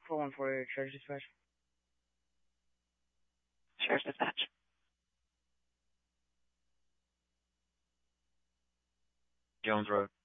Calling for a charge dispatch. Sheriff's Dispatch. Jones Road.